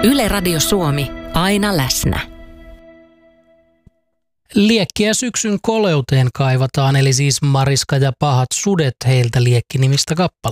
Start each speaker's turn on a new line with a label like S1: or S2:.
S1: Yle Radio Suomi, aina läsnä.
S2: Liekkiä syksyn koleuteen kaivataan, eli siis Mariska ja pahat sudet heiltä Liekki-nimistä kappale.